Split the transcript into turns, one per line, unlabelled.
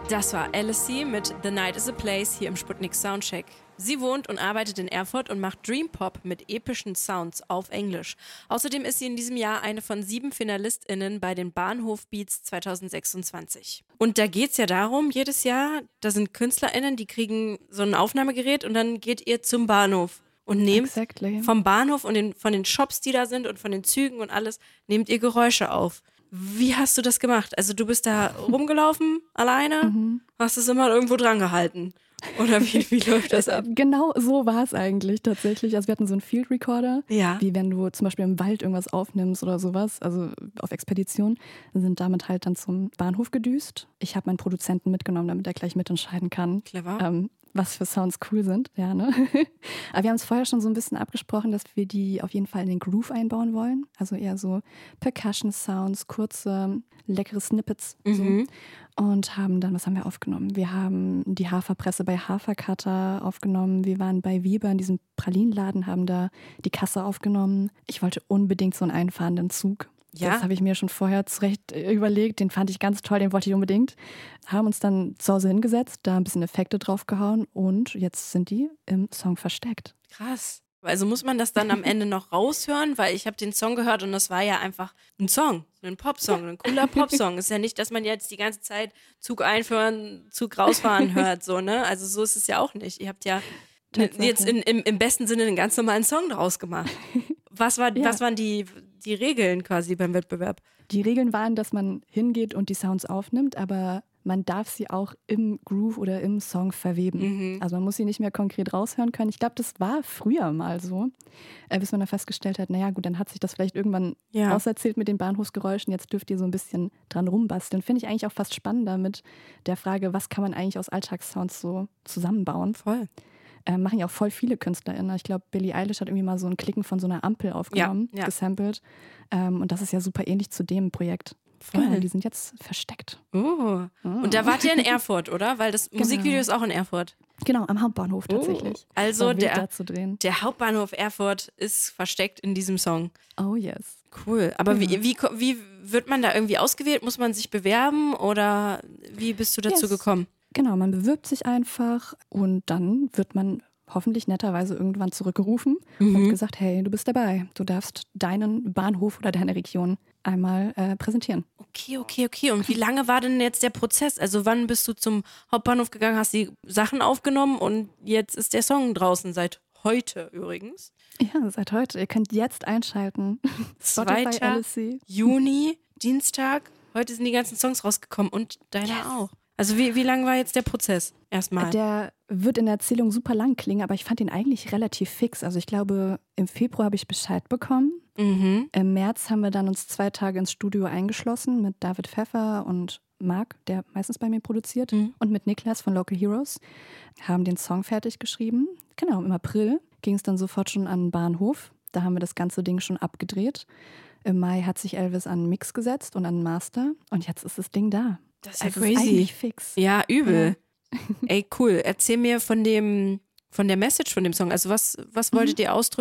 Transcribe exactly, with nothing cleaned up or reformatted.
Das war Alice mit The Night is a Place hier im Sputnik Soundcheck. Sie wohnt und arbeitet in Erfurt und macht Dream Pop mit epischen Sounds auf Englisch. Außerdem ist sie in diesem Jahr eine von sieben FinalistInnen bei den Bahnhof Beats zwanzig sechsundzwanzig. Und da geht's ja darum, jedes Jahr, da sind KünstlerInnen, die kriegen so ein Aufnahmegerät und dann geht ihr zum Bahnhof und nehmt
Exactly.
vom Bahnhof und den, von den Shops, die da sind und von den Zügen und alles, nehmt ihr Geräusche auf. Wie hast du das gemacht? Also du bist da rumgelaufen, alleine,
Mhm.
hast es immer irgendwo dran gehalten. Oder wie, wie läuft das ab?
Genau so war es eigentlich tatsächlich. Also wir hatten so einen Field Recorder,
Ja.
wie wenn du zum Beispiel im Wald irgendwas aufnimmst oder sowas, also auf Expedition, sind damit halt dann zum Bahnhof gedüst. Ich habe meinen Produzenten mitgenommen, damit er gleich mitentscheiden kann,
Clever.
ähm, was für Sounds cool sind. Ja, ne? Aber wir haben es vorher schon so ein bisschen abgesprochen, dass wir die auf jeden Fall in den Groove einbauen wollen. Also eher so Percussion-Sounds, kurze, leckere Snippets.
Mhm.
So. Und haben dann, was haben wir aufgenommen? Wir haben die Haferpresse bei Hafercutter aufgenommen. Wir waren bei Weber in diesem Pralinenladen, haben da die Kasse aufgenommen. Ich wollte unbedingt so einen einfahrenden Zug.
Ja.
Das habe ich mir schon vorher zurecht überlegt. Den fand ich ganz toll, den wollte ich unbedingt. Haben uns dann zu Hause hingesetzt, da ein bisschen Effekte draufgehauen und jetzt sind die im Song versteckt.
Krass. Also muss man das dann am Ende noch raushören, weil ich habe den Song gehört und das war ja einfach ein Song, ein Popsong, ein cooler Popsong. Ist ja nicht, dass man jetzt die ganze Zeit Zug einführen, Zug rausfahren hört, so, ne? Also so ist es ja auch nicht. Ihr habt ja
Tatsache.
jetzt in, im, im besten Sinne einen ganz normalen Song draus gemacht. Was, war,
Ja.
was waren die, die Regeln quasi beim Wettbewerb?
Die Regeln waren, dass man hingeht und die Sounds aufnimmt, aber man darf sie auch im Groove oder im Song verweben.
Mhm.
Also man muss sie nicht mehr konkret raushören können. Ich glaube, das war früher mal so, äh, bis man dann festgestellt hat, naja gut, dann hat sich das vielleicht irgendwann
Ja.
auserzählt mit den Bahnhofsgeräuschen. Jetzt dürft ihr so ein bisschen dran rumbasteln. Finde ich eigentlich auch fast spannender mit der Frage, was kann man eigentlich aus Alltagssounds so zusammenbauen.
Voll.
Äh, machen ja auch voll viele KünstlerInnen. Ich glaube, Billie Eilish hat irgendwie mal so ein Klicken von so einer Ampel aufgenommen,
Ja, ja.
gesampelt. Ähm, und das ist ja super ähnlich zu dem Projekt.
Voll.
Geil, die sind jetzt versteckt.
Oh. Und da wart ihr in Erfurt, oder? Weil das Musikvideo ist auch in Erfurt.
Genau, am Hauptbahnhof tatsächlich.
Also
War wild,
der,
da zu drehen.
der Hauptbahnhof Erfurt ist versteckt in diesem Song.
Oh yes.
Cool. Aber wie, wie, wie wird man da irgendwie ausgewählt? Muss man sich bewerben oder wie bist du dazu
Yes.
gekommen?
Genau, man bewirbt sich einfach und dann wird man hoffentlich netterweise irgendwann zurückgerufen
Mhm.
und gesagt, hey, du bist dabei. Du darfst deinen Bahnhof oder deine Region einmal äh, präsentieren.
Okay, okay, okay. Und wie lange war denn jetzt der Prozess? Also wann bist du zum Hauptbahnhof gegangen, hast die Sachen aufgenommen und jetzt ist der Song draußen, seit heute übrigens.
Ja, seit heute. Ihr könnt jetzt einschalten. Spotify,
Zweiter
L S C.
Juni, Dienstag. Heute sind die ganzen Songs rausgekommen und deiner
Yes.
auch. Also wie, wie lang war jetzt der Prozess? Erstmal.
Der wird in der Erzählung super lang klingen, aber ich fand ihn eigentlich relativ fix. Also ich glaube, im Februar habe ich Bescheid bekommen.
Mhm.
Im März haben wir dann uns zwei Tage ins Studio eingeschlossen mit David Pfeffer und Marc, der meistens bei mir produziert,
Mhm.
und mit Niklas von Local Heroes, haben den Song fertig geschrieben. Genau, im April ging es dann sofort schon an den Bahnhof. Da haben wir das ganze Ding schon abgedreht. Im Mai hat sich Elvis an den Mix gesetzt und an den Master und jetzt ist das Ding da.
Das ist ja
Also
crazy.
Ist eigentlich fix.
Ja, übel. Ey, cool. Erzähl mir von dem, von der Message von dem Song. Also was, was wolltet ihr ausdrücken?